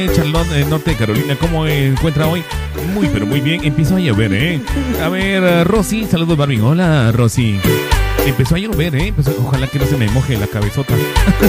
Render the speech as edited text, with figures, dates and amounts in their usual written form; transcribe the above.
Charlotte, Norte de Carolina, ¿cómo encuentra hoy? Muy, pero muy bien. Empezó a llover, ¿eh? A ver, Rosy, saludos, Barbie. Hola, Rosy. Empezó a llover, ¿eh? Ojalá que no se me moje la cabezota.